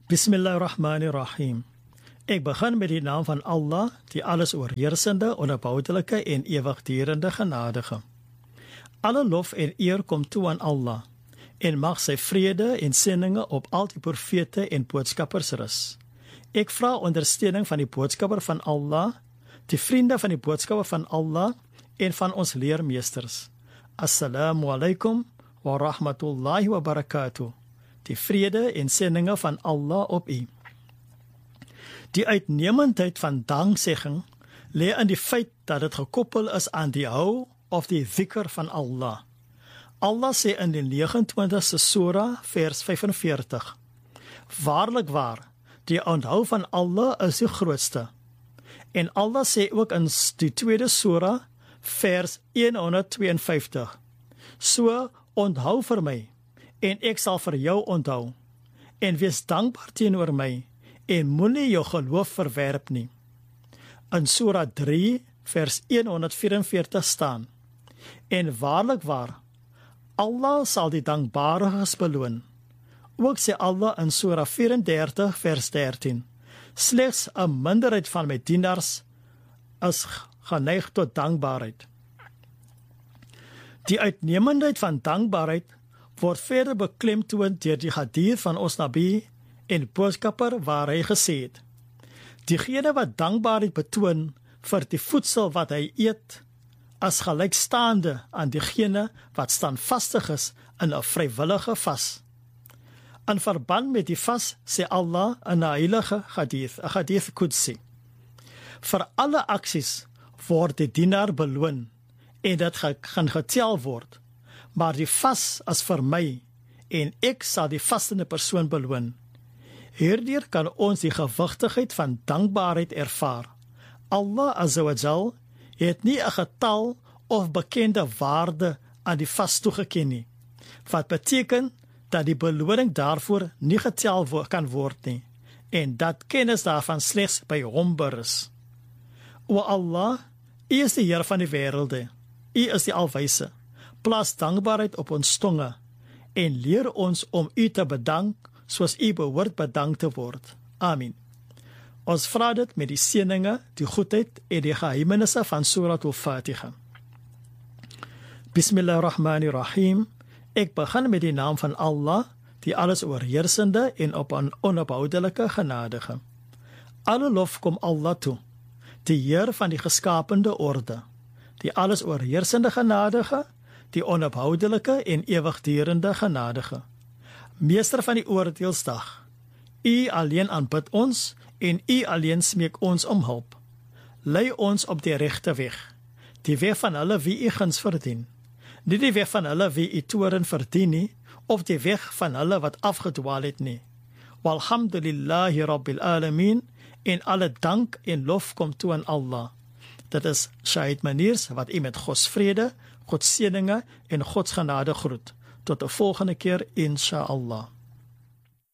Bismillahirrahmanirrahim. Ek begin met die naam van Allah, die alles oorheersende, onophoudelijke en ewigdurende genadige. Alle lof en eer kom toe aan Allah, en mag sy vrede en seëninge op al die profete en boodskappers rus. Ek vra ondersteuning van die boodskapper van Allah, die vriende van die boodskapper van Allah en van ons leermeesters. Assalamu alaikum wa rahmatullahi wa barakatuh. Die vrede en seëninge van Allah op u. Die uitnemendheid van danksegging lê in die feit dat dit gekoppel is aan die hou of die dhikr van Allah. Allah sê in die 29ste Surah vers 45: Waarlik waar, die onthou van Allah is die grootste. En Allah sê ook in die 2de Surah vers 152: So onthou vir my, en ek sal vir jou onthou, en wees dankbaar teenoor my, en moenie jou geloof verwerp nie. In Surah 3 vers 144 staan: En waarlik waar, Allah sal die dankbaariges beloon. Ook sê Allah in Surah 34 vers 13: Slegs 'n minderheid van my dienaars is geneig tot dankbaarheid. Die uitnemendheid van dankbaarheid word verder beklemtoon deur die hadith van ons Nabi en boodskapper waar hy gesê het: Diegene wat dankbaarheid betoon vir die voedsel wat hy eet, as gelykstaande aan diegene wat standvastig is in 'n vrywillige vas. In verband met die vas sê Allah in 'n heilige hadith, 'n hadith Qudsi: Vir alle aksies word die dienaar beloon en dit gaan getel word, maar die vas is vir my en ek sal die vastende persoon beloon. Hierdeur kan ons die gewigtigheid van dankbaarheid ervaar. Allah Azza wa Jal het nie 'n getal of bekende waarde aan die vas toegeken nie, wat beteken dat die beloning daarvoor nie getel kan word nie, en dat kennis daarvan slegs by hom berus. O Allah, U is die Heer van die wêrelde, U is die Alwyse. Plaas dankbaarheid op ons tonge en leer ons om U te bedank soos U behoort bedank te word. Amin. Ons vra dit met die seëninge, die goedheid en die geheimenisse van Surah Al-Fatiha. Bismillahirrahmanirrahim. Ek begin met die naam van Allah, die alles oorheersende en onophoudelijke genadige. Alle lof kom Allah toe, die Heer van die geskapende orde, die alles oorheersende genadige, die onophoudelijke en ewigdurende genadige. Meester van die oordeelsdag, U alleen aanbid ons en U alleen smeek ons om hulp. Lei ons op die regte weg, die weg van hulle wie U guns verdien, nie die weg van hulle wie U toorn verdien nie, of die weg van hulle wat afgedwaal het nie. Walhamdulillahi Rabbil Alamin, en alle dank en lof kom toe aan Allah. Dit is Shahid Maniers wat U met Gods vrede, Gods seëninge en Gods genade groet. Tot 'n volgende keer, inshallah.